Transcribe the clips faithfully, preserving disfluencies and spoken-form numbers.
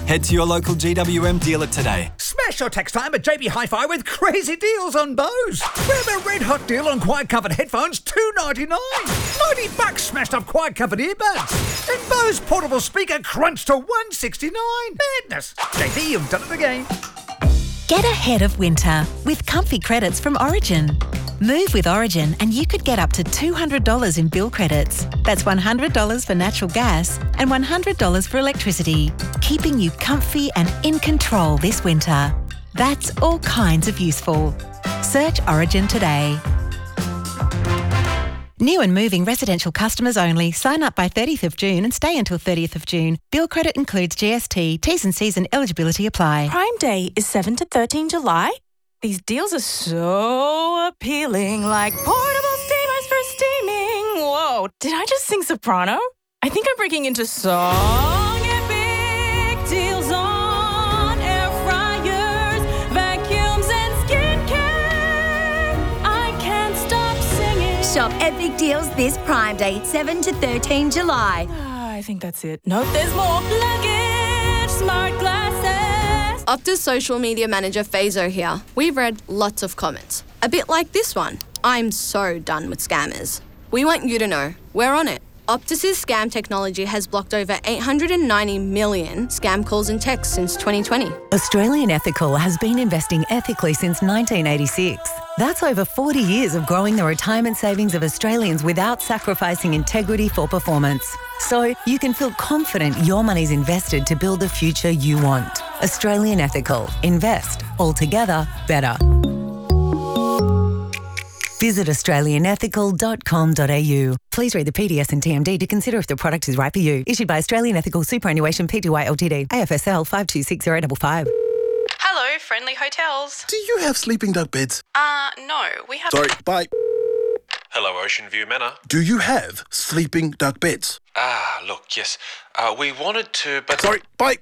Head to your local G W M dealer today. Smash your tax time at J B Hi-Fi with crazy deals on Bose. Grab a red hot deal on quiet-covered headphones, two ninety-nine. ninety bucks smashed off quiet-covered earbuds. And Bose portable speaker crunched to one sixty-nine. Madness. J B, you've done it again. Get ahead of winter with comfy credits from Origin. Move with Origin and you could get up to two hundred dollars in bill credits. That's one hundred dollars for natural gas and one hundred dollars for electricity, keeping you comfy and in control this winter. That's all kinds of useful. Search Origin today. New and moving residential customers only. Sign up by thirtieth of June and stay until thirtieth of June. Bill credit includes G S T. T's and C's and eligibility apply. Prime Day is seven to thirteen July. These deals are so appealing, like portable steamers for steaming. Whoa, did I just sing soprano? I think I'm breaking into song. Epic deals on air fryers, vacuums and skincare. I can't stop singing. Shop epic deals this Prime Day, seven to thirteen July. I think that's it. Nope, there's more. Luggage, smart glasses. Optus social media manager Fazo here. We've read lots of comments. A bit like this one. I'm so done with scammers. We want you to know, we're on it. Optus's scam technology has blocked over eight hundred ninety million scam calls and texts since twenty twenty. Australian Ethical has been investing ethically since nineteen eighty-six. That's over forty years of growing the retirement savings of Australians without sacrificing integrity for performance. So you can feel confident your money's invested to build the future you want. Australian Ethical. Invest. Altogether better. Visit australian ethical dot com dot a u. Please read the P D S and T M D to consider if the product is right for you. Issued by Australian Ethical Superannuation Pty Ltd. A F S L five two six zero five five. Hello, Friendly Hotels. Do you have sleeping duck beds? Uh, no, we have... Sorry, bye. Hello, Ocean View Manor. Do you have sleeping duck beds? Ah, look, yes. Uh, we wanted to, but... Sorry, bye.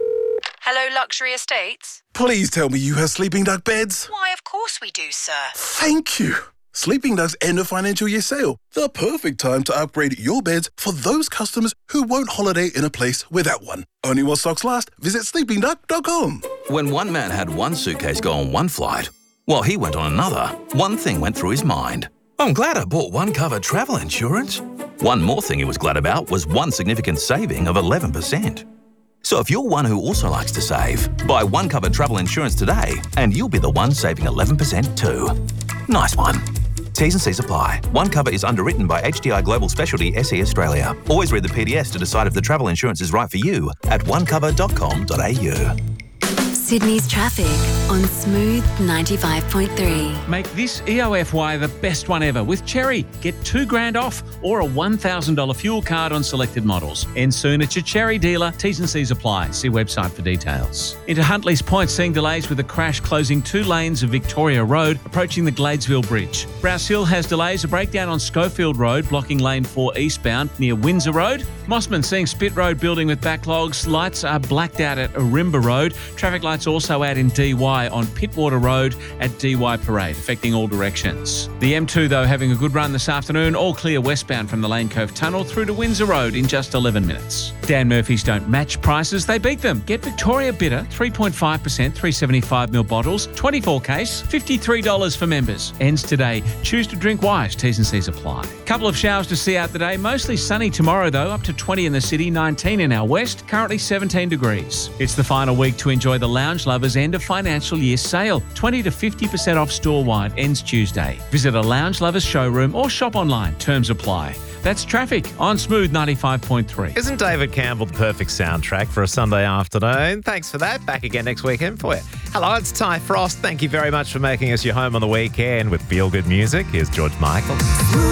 Hello, Luxury Estates. Please tell me you have sleeping duck beds. Why, of course we do, sir. Thank you. Sleeping Duck's end of financial year sale. The perfect time to upgrade your beds for those customers who won't holiday in a place without one. Only while stocks last. Visit sleeping duck dot com. When one man had one suitcase go on one flight, while he went on another, one thing went through his mind. I'm glad I bought one cover travel insurance. One more thing he was glad about was one significant saving of eleven percent. So if you're one who also likes to save, buy one cover travel insurance today and you'll be the one saving eleven percent too. Nice one. T's and C's apply. One Cover is underwritten by H D I Global Specialty S E Australia. Always read the P D S to decide if the travel insurance is right for you at one cover dot com dot a u. Sydney's traffic on Smooth ninety-five point three. Make this E O F Y the best one ever with Cherry. Get two grand off or a one thousand dollars fuel card on selected models. End soon at your Cherry dealer. T's and C's apply. See website for details. Into Huntley's Point, seeing delays with a crash closing two lanes of Victoria Road, approaching the Gladesville Bridge. Browse Hill has delays. A breakdown on Schofield Road, blocking lane four eastbound near Windsor Road. Mossman seeing Spit Road building with backlogs. Lights are blacked out at Arimba Road. Traffic lights also out in D Y on Pittwater Road at D Y Parade, affecting all directions. The M two, though, having a good run this afternoon, all clear westbound from the Lane Cove Tunnel through to Windsor Road in just eleven minutes. Dan Murphy's don't match prices, they beat them. Get Victoria Bitter, three point five percent, three seventy-five ml bottles, twenty-four case, fifty-three dollars for members. Ends today. Choose to drink wise. T's and C's apply. Couple of showers to see out today. Mostly sunny tomorrow, though, up to twenty in the city, nineteen in our west, currently seventeen degrees. It's the final week to enjoy the Lounge Lovers end of financial year sale. twenty to fifty percent off store-wide. Ends Tuesday. Visit a Lounge Lovers showroom or shop online. Terms apply. That's traffic on Smooth ninety-five point three. Isn't David Campbell the perfect soundtrack for a Sunday afternoon? Thanks for that. Back again next weekend for you. Hello, it's Ty Frost. Thank you very much for making us your home on the weekend with feel-good music. Here's George Michael.